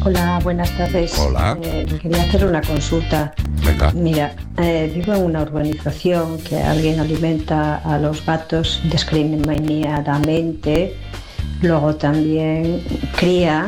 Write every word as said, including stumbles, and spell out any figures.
Hola, buenas tardes. Hola. Eh, quería hacer una consulta. Venga. Mira, eh, vivo en una urbanización que alguien alimenta a los gatos indiscriminadamente, luego también cría